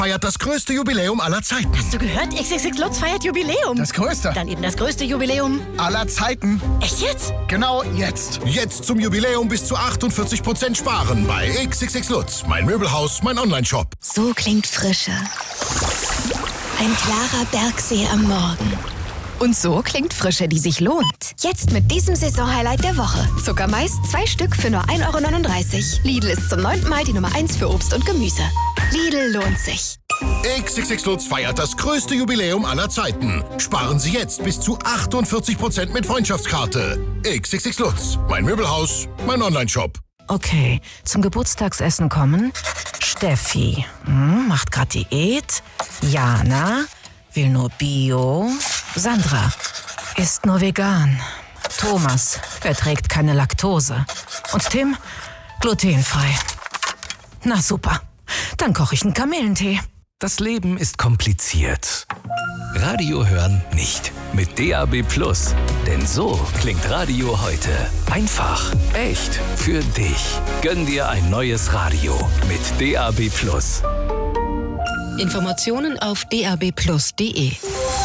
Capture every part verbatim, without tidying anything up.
feiert das größte Jubiläum aller Zeiten. Hast du gehört? X X X Lutz feiert Jubiläum. Das größte. Dann eben das größte Jubiläum aller Zeiten. Echt jetzt? Genau jetzt. Jetzt zum Jubiläum bis zu achtundvierzig Prozent sparen bei X X X Lutz. Mein Möbelhaus, mein Onlineshop. So klingt Frische. Ein klarer Bergsee am Morgen. Und so klingt Frische, die sich lohnt. Jetzt mit diesem Saisonhighlight der Woche. Zuckermais, zwei Stück für nur ein Euro neununddreißig. Lidl ist zum neunten Mal die Nummer eins für Obst und Gemüse. Lidl lohnt sich. X X X Lutz feiert das größte Jubiläum aller Zeiten. Sparen Sie jetzt bis zu achtundvierzig Prozent mit Freundschaftskarte. X X X Lutz. Mein Möbelhaus, mein Onlineshop. Okay, zum Geburtstagsessen kommen Steffi, hm, macht grad Diät. Jana, will nur Bio. Sandra, isst nur vegan. Thomas, verträgt keine Laktose. Und Tim, glutenfrei. Na super, dann koche ich einen Kamillentee. Das Leben ist kompliziert. Radio hören nicht. Mit D A B Plus. Denn so klingt Radio heute. Einfach, echt, für dich. Gönn dir ein neues Radio mit D A B Plus. Informationen auf d a b plus punkt d e.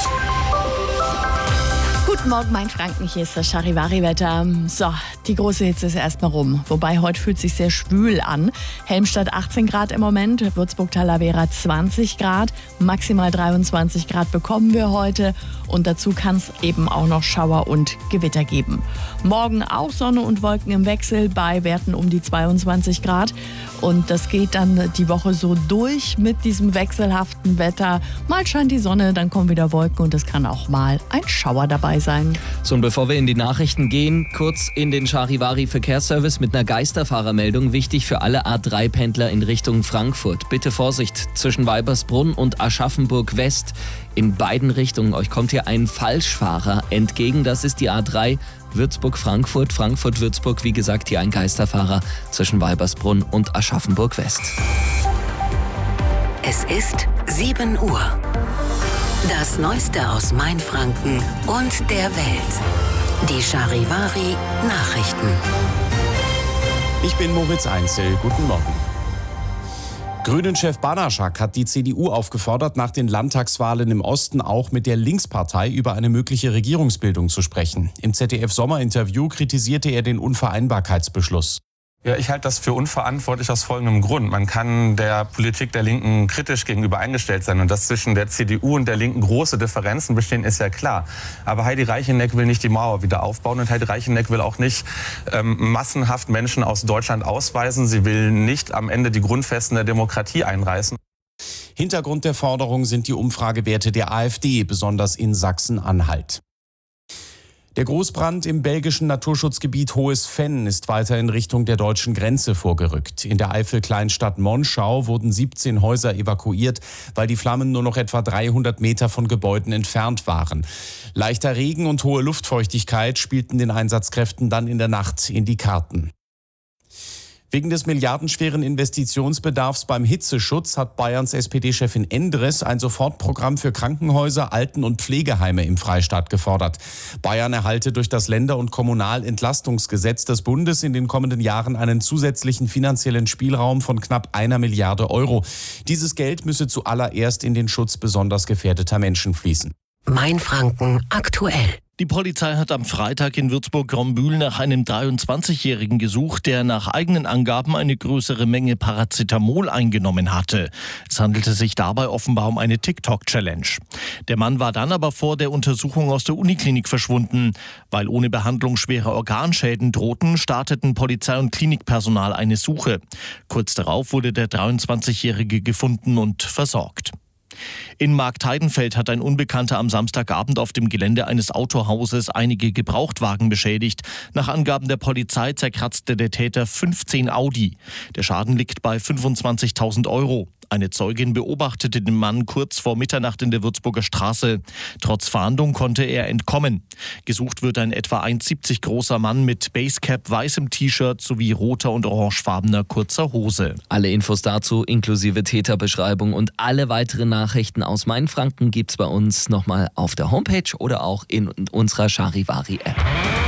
Guten Morgen, mein Franken, hier ist das Charivari-Wetter. So, die große Hitze ist erstmal rum. Wobei, heute fühlt sich sehr schwül an. Helmstadt achtzehn Grad im Moment, Würzburg-Talavera zwanzig Grad. Maximal dreiundzwanzig Grad bekommen wir heute. Und dazu kann es eben auch noch Schauer und Gewitter geben. Morgen auch Sonne und Wolken im Wechsel bei Werten um die zweiundzwanzig Grad. Und das geht dann die Woche so durch mit diesem wechselhaften Wetter. Mal scheint die Sonne, dann kommen wieder Wolken und es kann auch mal ein Schauer dabei sein. So, und bevor wir in die Nachrichten gehen, kurz in den Charivari Verkehrsservice mit einer Geisterfahrermeldung. Wichtig für alle A drei Pendler in Richtung Frankfurt. Bitte Vorsicht zwischen Weibersbrunn und Aschaffenburg West. In beiden Richtungen. Euch kommt hier ein Falschfahrer entgegen. Das ist die A drei Würzburg-Frankfurt. Frankfurt-Würzburg, wie gesagt, hier ein Geisterfahrer zwischen Weibersbrunn und Aschaffenburg West. Es ist sieben Uhr. Das Neueste aus Mainfranken und der Welt. Die Charivari Nachrichten. Ich bin Moritz Einzel. Guten Morgen. Grünen-Chef Banaschak hat die C D U aufgefordert, nach den Landtagswahlen im Osten auch mit der Linkspartei über eine mögliche Regierungsbildung zu sprechen. Im Z D F-Sommerinterview kritisierte er den Unvereinbarkeitsbeschluss. Ja, ich halte das für unverantwortlich aus folgendem Grund. Man kann der Politik der Linken kritisch gegenüber eingestellt sein. Und dass zwischen der C D U und der Linken große Differenzen bestehen, ist ja klar. Aber Heidi Reicheneck will nicht die Mauer wieder aufbauen. Und Heidi Reicheneck will auch nicht ähm, massenhaft Menschen aus Deutschland ausweisen. Sie will nicht am Ende die Grundfesten der Demokratie einreißen. Hintergrund der Forderung sind die Umfragewerte der AfD, besonders in Sachsen-Anhalt. Der Großbrand im belgischen Naturschutzgebiet Hohes Venn ist weiter in Richtung der deutschen Grenze vorgerückt. In der Eifel-Kleinstadt Monschau wurden siebzehn Häuser evakuiert, weil die Flammen nur noch etwa dreihundert Meter von Gebäuden entfernt waren. Leichter Regen und hohe Luftfeuchtigkeit spielten den Einsatzkräften dann in der Nacht in die Karten. Wegen des milliardenschweren Investitionsbedarfs beim Hitzeschutz hat Bayerns S P D-Chefin Endres ein Sofortprogramm für Krankenhäuser, Alten- und Pflegeheime im Freistaat gefordert. Bayern erhalte durch das Länder- und Kommunalentlastungsgesetz des Bundes in den kommenden Jahren einen zusätzlichen finanziellen Spielraum von knapp einer Milliarde Euro. Dieses Geld müsse zuallererst in den Schutz besonders gefährdeter Menschen fließen. Mainfranken aktuell. Die Polizei hat am Freitag in Würzburg-Grombühl nach einem dreiundzwanzigjährigen gesucht, der nach eigenen Angaben eine größere Menge Paracetamol eingenommen hatte. Es handelte sich dabei offenbar um eine TikTok-Challenge. Der Mann war dann aber vor der Untersuchung aus der Uniklinik verschwunden. Weil ohne Behandlung schwere Organschäden drohten, starteten Polizei und Klinikpersonal eine Suche. Kurz darauf wurde der dreiundzwanzigjährige gefunden und versorgt. In Marktheidenfeld hat ein Unbekannter am Samstagabend auf dem Gelände eines Autohauses einige Gebrauchtwagen beschädigt. Nach Angaben der Polizei zerkratzte der Täter fünfzehn Audi. Der Schaden liegt bei fünfundzwanzigtausend Euro. Eine Zeugin beobachtete den Mann kurz vor Mitternacht in der Würzburger Straße. Trotz Fahndung konnte er entkommen. Gesucht wird ein etwa eins siebzig großer Mann mit Basecap, weißem T-Shirt sowie roter und orangefarbener kurzer Hose. Alle Infos dazu inklusive Täterbeschreibung und alle weiteren Nachrichten aus Mainfranken gibt's bei uns nochmal auf der Homepage oder auch in unserer Charivari-App.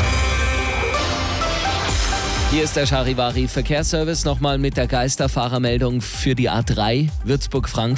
Hier ist der Charivari Verkehrsservice nochmal mit der Geisterfahrermeldung für die A drei Würzburg-Frankfurt.